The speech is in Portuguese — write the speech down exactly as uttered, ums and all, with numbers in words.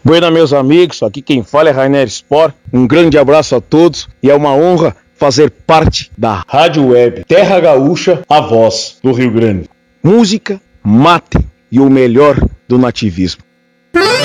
Buena, meus amigos, aqui quem fala é Rainer Sport. Um grande abraço a todos e é uma honra fazer parte da Rádio Web Terra Gaúcha, a voz do Rio Grande. Música, mate e o melhor do nativismo.